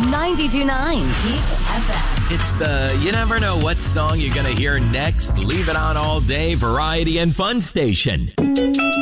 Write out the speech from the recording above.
92.9 Peak FM. It's the you never know what song you're going to hear next. Leave it on all day variety and fun station.